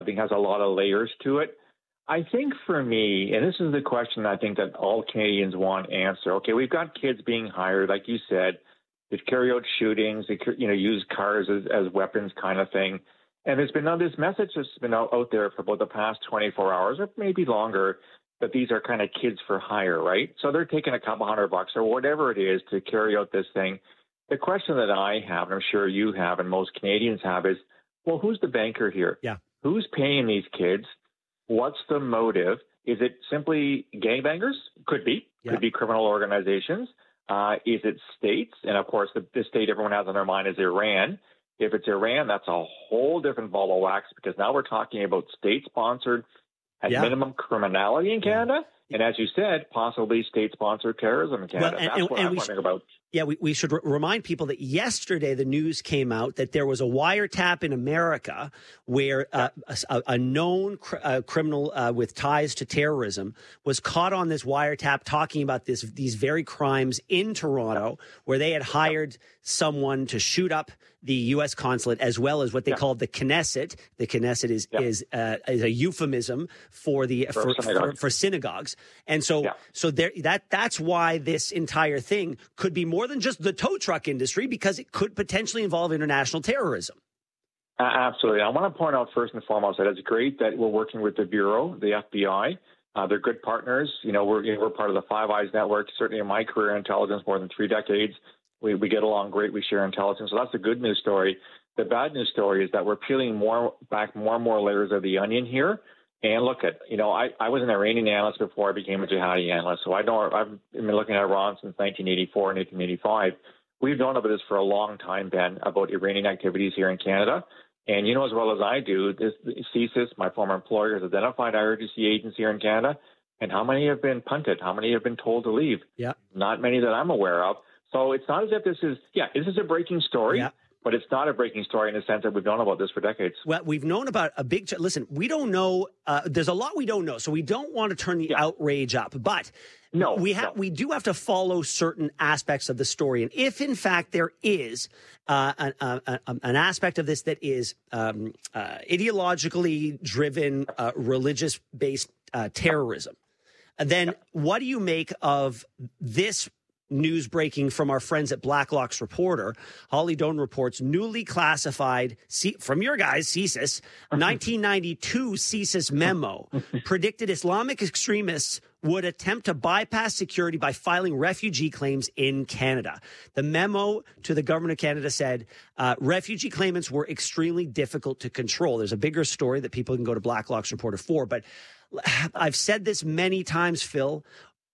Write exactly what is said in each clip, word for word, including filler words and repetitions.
I think has a lot of layers to it. I think for me, and this is the question I think that all Canadians want answer. Okay, we've got kids being hired, like you said, to carry out shootings, they, you know, use cars as, as weapons kind of thing. And there's been this message that's been out, out there for about the past twenty-four hours or maybe longer that these are kind of kids for hire, right? So they're taking a couple hundred bucks or whatever it is to carry out this thing. The question that I have, and I'm sure you have and most Canadians have, is, well, who's the banker here? Yeah. Who's paying these kids? What's the motive? Is it simply gangbangers? Could be. Yeah. Could be criminal organizations. Uh, is it states? And, of course, the, the state everyone has on their mind is Iran. If it's Iran, that's a whole different ball of wax because now we're talking about state-sponsored, at yeah. minimum, criminality in Canada. Yeah. And as you said, possibly state-sponsored terrorism in Canada. Well, and, that's and, what and I'm we wondering sh- about. Yeah, we, we should r- remind people that yesterday the news came out that there was a wiretap in America where uh, a, a known cr- uh, criminal uh, with ties to terrorism was caught on this wiretap talking about this these very crimes in Toronto, where they had hired someone to shoot up the U S consulate as well as what they yeah. called the Knesset. The Knesset is yeah. is, uh, is a euphemism for the for, for, for, for synagogues, and so yeah. so there that that's why this entire thing could be more than just the tow truck industry, because it could potentially involve international terrorism. Uh, absolutely. I want to point out first and foremost that it's great that we're working with the Bureau, the F B I. Uh, they're good partners. You know, we're you know, we're part of the Five Eyes network. Certainly in my career in intelligence, more than three decades, we, we get along great. We share intelligence. So that's the good news story. The bad news story is that we're peeling more back more and more layers of the onion here. And look at, you know, I, I was an Iranian analyst before I became a jihadi analyst. So I know I've been looking at Iran since nineteen eighty-four and eighteen eighty-five. We've known about this for a long time, Ben, about Iranian activities here in Canada. And you know as well as I do, this C S I S, my former employer, has identified I R G C agents here in Canada. And how many have been punted? How many have been told to leave? Yeah. Not many that I'm aware of. So it's not as if this is, yeah, this is a breaking story. Yeah. But it's not a breaking story in the sense that we've known about this for decades. Well, we've known about a big – listen, we don't know uh, – there's a lot we don't know, so we don't want to turn the yeah. outrage up. But no, we, ha- no. we do have to follow certain aspects of the story. And if, in fact, there is uh, an, uh, an aspect of this that is um, uh, ideologically driven, uh, religious-based uh, terrorism, then yeah. what do you make of this – news breaking from our friends at Blacklock's Reporter? Holly Doan reports newly classified, C- from your guys, C S I S, nineteen ninety-two C S I S memo predicted Islamic extremists would attempt to bypass security by filing refugee claims in Canada. The memo to the government of Canada said uh, refugee claimants were extremely difficult to control. There's a bigger story that people can go to Blacklock's Reporter for, but I've said this many times, Phil.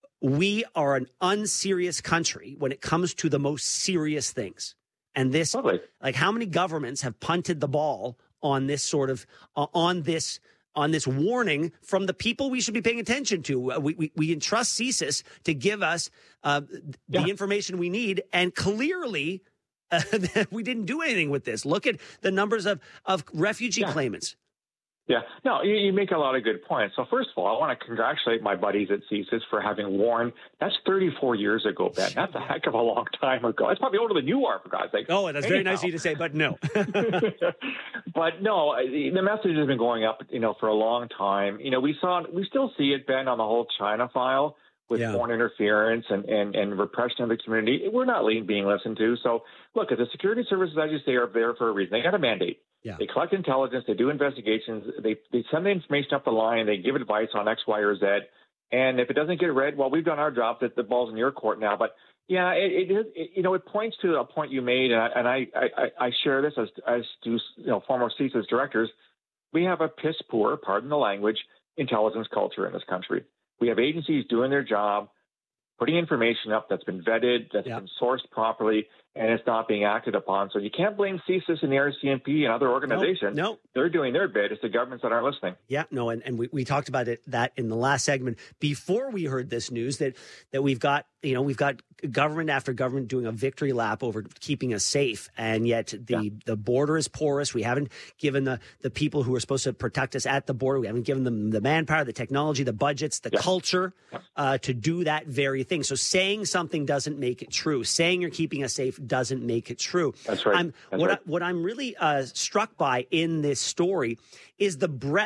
We are an unserious country when it comes to the most serious things. And this, Lovely. like how many governments have punted the ball on this sort of, uh, on this, on this warning from the people we should be paying attention to. Uh, we, we, we entrust C S I S to give us uh, yeah. the information we need. And clearly uh, we didn't do anything with this. Look at the numbers of, of refugee yeah. claimants. Yeah, no, you, you make a lot of good points. So first of all, I want to congratulate my buddies at C S I S for having warned. That's thirty-four years ago, Ben. That's a heck of a long time ago. It's probably older than you are, for God's sake. Oh, that's Anyhow. very nice of you to say, but no. But no, the message has been going up, you know, for a long time. You know, we saw, we still see it, Ben, on the whole China file with yeah. foreign interference and, and, and repression of the community. We're not being listened to. So look, the security services, as you say, are there for a reason. They got a mandate. Yeah. They collect intelligence, they do investigations, they they send the information up the line, they give advice on X, Y, or Z. And if it doesn't get read, well, we've done our job, that the ball's in your court now. But yeah, it, it, it you know, it points to a point you made, and I, and I, I, I share this as as do you know former C S I S directors. We have a piss poor, pardon the language, intelligence culture in this country. We have agencies doing their job, putting information up that's been vetted, that's yeah. been sourced properly, and it's not being acted upon. So you can't blame C S I S and the R C M P and other organizations. No, no. They're doing their bit. It's the governments that aren't listening. Yeah, no, and, and we, we talked about it that in the last segment before we heard this news that that we've got, you know, we've got government after government doing a victory lap over keeping us safe, and yet the, yeah. the border is porous. We haven't given the, the people who are supposed to protect us at the border, we haven't given them the manpower, the technology, the budgets, the yeah. culture yeah. uh, to do that very thing. So saying something doesn't make it true. Saying you're keeping us safe doesn't make it true. That's right. I'm, That's what, right. I, what I'm really uh, struck by in this story is the breadth